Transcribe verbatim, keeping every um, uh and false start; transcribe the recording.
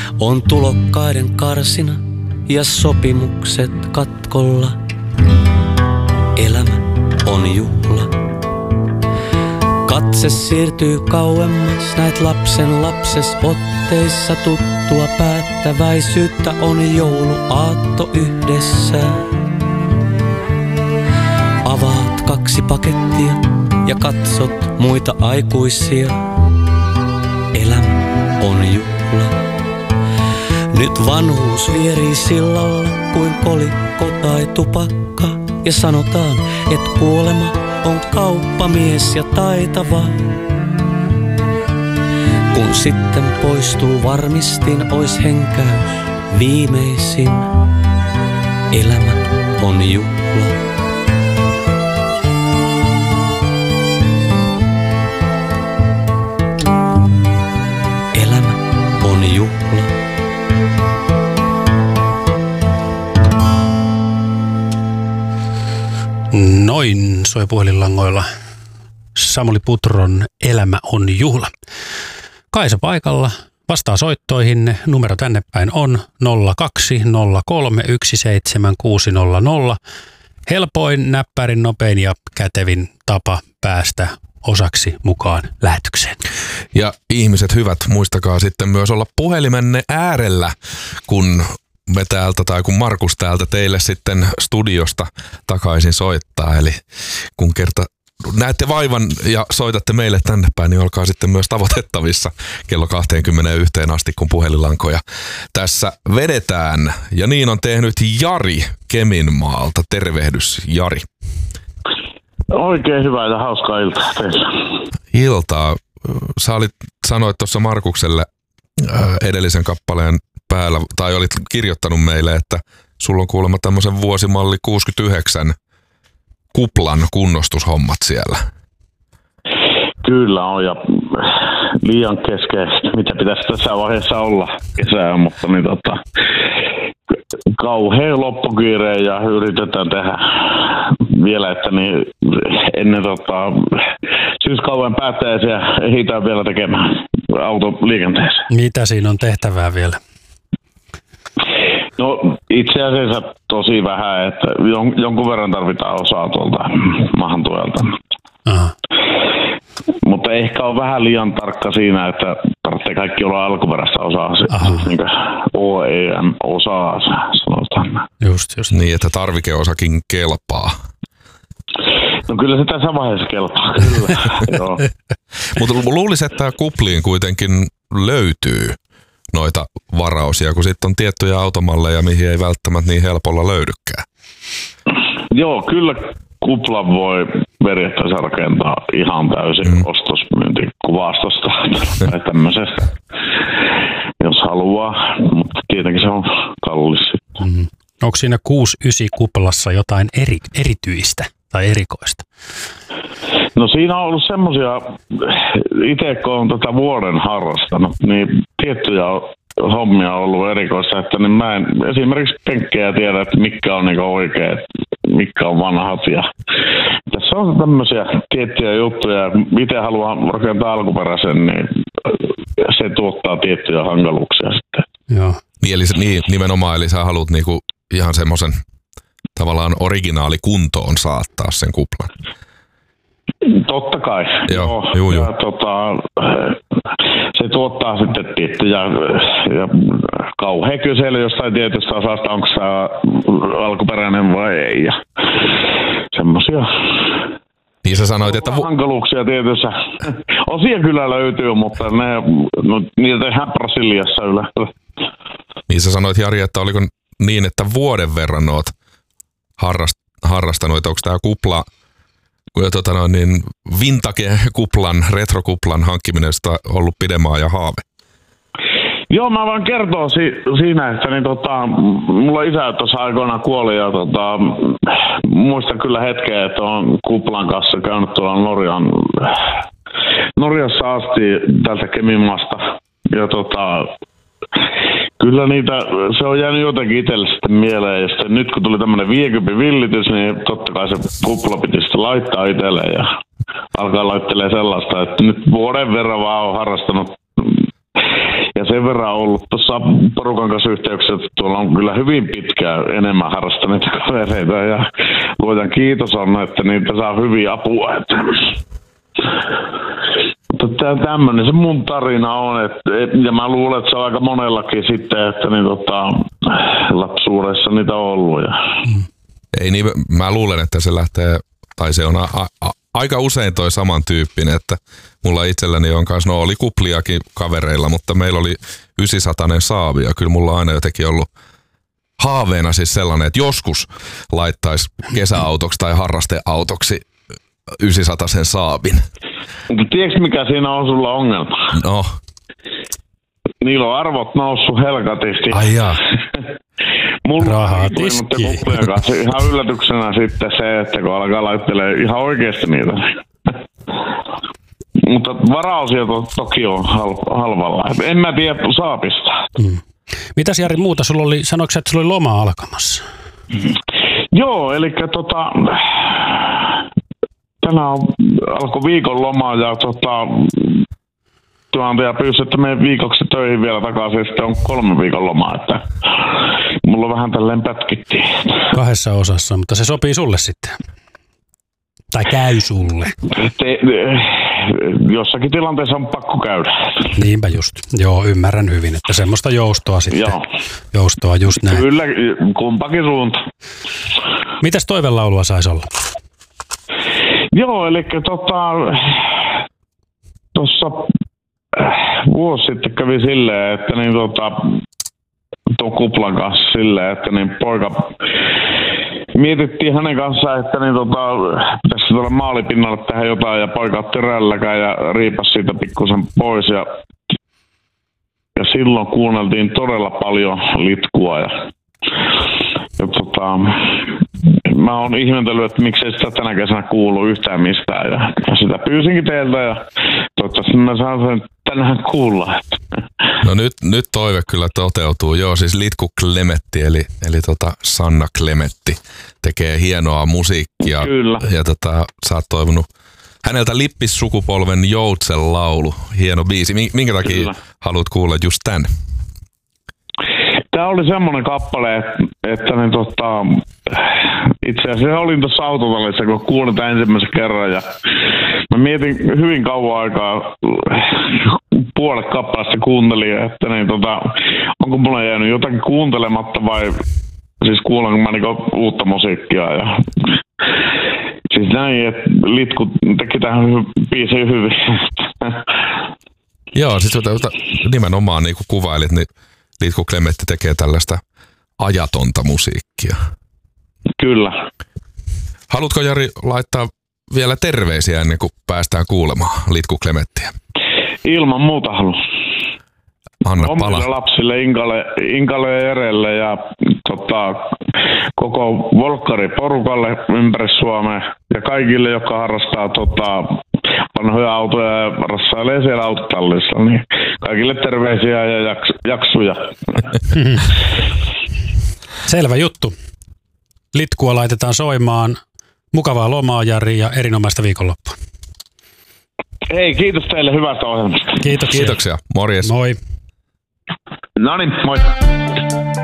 On tulokkaiden karsina ja sopimukset katkolla. Elämä on juhla. Katse siirtyy kauemmas, näet lapsen lapses otteissa tuttua päättäväisyyttä on jouluaatto yhdessä. Avaat kaksi pakettia ja katsot muita aikuisia. Elämä on juhla. Nyt vanhuus vierii sillalla kuin kolikko tai tupakka. Ja sanotaan, että kuolema on kauppamies ja taitava. Kun sitten poistuu varmistin, ois henkäys viimeisin. Elämä on juhla. Elämä on juhla. Noin soi puhelinlangoilla Samuli Putron Elämä on juhla. Kaisa paikalla, vastaa soittoihin. Numero tänne päin on nolla kaksi nolla kolme yksi seitsemän kuusi nolla nolla. Helpoin, näppärin, nopein ja kätevin tapa päästä osaksi mukaan lähetykseen. Ja ihmiset hyvät, muistakaa sitten myös olla puhelimenne äärellä, kun me täältä tai kun Markus täältä teille sitten studiosta takaisin soittaa. Eli kun kerta näette vaivan ja soitatte meille tänne päin, niin olkaa sitten myös tavoitettavissa kello kaksikymmentäyksi asti, kun puhelinlankoja tässä vedetään. Ja niin on tehnyt Jari Keminmaalta. Tervehdys, Jari. Oikein hyvää ja hauskaa iltaa teille. Iltaa. Sä olit, sanoit tuossa Markukselle edellisen kappaleen päällä, tai olit kirjoittanut meille, että sulla on kuulemma tämmöisen vuosimalli kuusikymmentäyhdeksän kuplan kunnostushommat siellä. Kyllä on, ja liian keskeistä, mitä pitäisi tässä vaiheessa olla kesää, mutta niin tota, kauhean loppukiire ja yritetään tehdä vielä, että niin ennen tota, syyskauden päättäisiä ehditään vielä tekemään autoliikenteeseen. Mitä siinä on tehtävää vielä? No itse asiassa tosi vähän, että jon, jonkun verran tarvitaan osaa tuolta maahantuelta. Aha. Mutta ehkä on vähän liian tarkka siinä, että tarvitsee kaikki olla alkuperäistä osaa. Siis niin kuin O E M-osaa sanotaan. Just, just. Niin, että tarvikeosakin kelpaa. No kyllä se tässä vaiheessa kelpaa, kyllä. Joo. Mutta luulisin, että kupliin kuitenkin löytyy noita varausia, kun sitten on tiettyjä automalleja, mihin ei välttämättä niin helpolla löydykään. Joo, kyllä kuplan voi periaatteessa rakentaa ihan täysin mm. ostosmyyntikuvastosta tai tämmöisestä, jos haluaa, mutta tietenkin se on kallis sitten. Mm. Onko siinä kuusi yhdeksän kuplassa jotain eri, erityistä tai erikoista? No siinä on ollut semmoisia, itse kun on tätä vuoden harrastanut, niin tiettyjä hommia on ollut erikoista, että niin mä en esimerkiksi penkkejä tiedä, että mitkä on niinku oikeat, mitkä on vanhat. Ja tässä on tämmöisiä tiettyjä juttuja, itse haluan rakentaa alkuperäisen, niin se tuottaa tiettyjä hankaluuksia sitten. Joo. Niin, eli, niin, nimenomaan, eli sä haluat niinku ihan semmoisen tavallaan originaalikuntoon saattaa sen kuplan. Totta kai. Joo, juu, juu. Ja, tota, se tuottaa sitten tiettyjä ja kauhea kysely jostain tietystä osasta, onko se alkuperäinen vai ei. Ja semmoisia niin sä sanoit, että vu- hankaluuksia tietyssä. Osia kyllä löytyy, mutta ne, no, niitä tehdään Brasiliassa yleensä. Niin sä sanoit, Jari, että oliko niin, että vuoden verran oot harrast, harrastanut, että onko tämä kupla Tota no, niin vintage-kuplan, retrokuplan hankkiminen ollut pidemmän ja haave? Joo, mä vaan kertoo si- siinä, että niin, tota, mulla isä tuossa aikoinaan kuoli ja tota, muistan kyllä hetkeä, että on kuplan kanssa käynyt tuolla Norjan, Norjassa asti tältä Keminmaasta. Ja tota, kyllä niitä, se on jäänyt jotenkin itselle sitten mieleen. Ja sitten nyt kun tuli tämmöinen viikympin villitys, niin totta kai se kupla piti sitten laittaa itselle ja alkaa laittelee sellaista, että nyt vuoden verran vaan on harrastanut. Ja sen verran ollut tuossa porukan kanssa yhteyksissä, että tuolla on kyllä hyvin pitkään enemmän harrastaneita kavereita ja luojan kiitos on, että niitä saa hyviä apua. Että. Mutta tämmöinen se mun tarina on, että, ja mä luulen, että se on aika monellakin sitten, että niin tota, lapsuudessa niitä on ollut. Ja. Ei niin, mä luulen, että se lähtee, tai se on a, a, aika usein toi samantyyppinen, että mulla itselläni on kanssa, no oli kupliakin kavereilla, mutta meillä oli yhdeksänsatainen Saabi ja kyllä mulla on aina jotenkin ollut haaveena siis sellainen, että joskus laittaisi kesäautoksi tai harrasteautoksi yhdeksänsataisen Saabin. Mutta tiedätkö mikä siinä on sulla ongelma? No. Niillä on arvot noussut helkatisti. Ai jaa. Rahaa tiskiin. Ihan yllätyksenä sitten se, että kun alkaa laittelee ihan oikeasti niitä. Mutta varaosia to, toki on hal- halvalla. En mä tiedä Saapista. Mm. Mitäs Jari muuta sulla oli? Sanoitko että sulla oli loma alkamassa? Mm. Joo, eli tota, tänään alkoi viikon loma ja tota, työnantaja pyysi, että menen viikoksi töihin vielä takaisin ja sitten on kolme viikon lomaa, että mulla on vähän tälleen pätkittiin. Kahdessa osassa, mutta se sopii sulle sitten. Tai käy sulle. Te, jossakin tilanteessa on pakko käydä. Niinpä just. Joo, ymmärrän hyvin, että semmoista joustoa sitten. Joo. Joustoa just näin. Kyllä, kumpakin suunta. Mitäs toivelaulua saisi olla? Joo, eli tota, tuossa vuosi sitten kävi silleen, että niin tota, tuon kuplan kanssa silleen, että niin poika, mietittiin hänen kanssaan, että niin tota, pitäisi tuolla maalipinnalle tehdä jotain ja poika otti rälläkään ja riipasi siitä pikkusen pois ja, ja silloin kuunneltiin todella paljon litkua ja, ja tota, mä oon ihmetellyt, että miksei sitä tänä kesänä kuulu yhtään mistään ja, ja sitä pyysinkin teiltä ja toivottavasti mä saan sen tänään kuulla. No nyt, nyt toive kyllä toteutuu. Joo, siis Litku Klemetti, eli, eli tota Sanna Klemetti tekee hienoa musiikkia. Kyllä. Ja tota, sä oot toivonut häneltä Lippis-sukupolven Joutsen laulu. Hieno biisi. Minkä takia kyllä haluat kuulla just tän? Tämä oli semmoinen kappale, että, että niin tota, itse asiassa olin tuossa autotallissa, kun kuulin tämän ensimmäisen kerran. Ja mä mietin hyvin kauan aikaa, puolet kappaleesta kuuntelin, että niin tota, onko mulla jäänyt jotakin kuuntelematta vai siis kuulenko mä niinku uutta musiikkia. Ja, siis näin, että Litku teki tähän biisiin hyvin. Joo, siis nimenomaan niin kuin kuvailit, niin Litku Klemetti tekee tällaista ajatonta musiikkia. Kyllä. Haluatko Jari laittaa vielä terveisiä ennen kuin päästään kuulemaan Litku Klemettiä? Ilman muuta haluan. Anna omille pala. lapsille, Inkalle, Inkalle ja Erelle ja tota, koko volkkariporukalle ympäri Suomea ja kaikille, jotka harrastaa tota, vanhoja autoja ja rassailee siellä autotallissa, niin kaikille terveisiä ja jaks, jaksuja. Selvä juttu. Litkua laitetaan soimaan. Mukavaa lomaa, Jari, ja erinomaista viikonloppua. Hei, kiitos teille hyvästä ohjelmasta. Kiitoksia. Kiitoksia. Morjes. Moi. No niin, moi.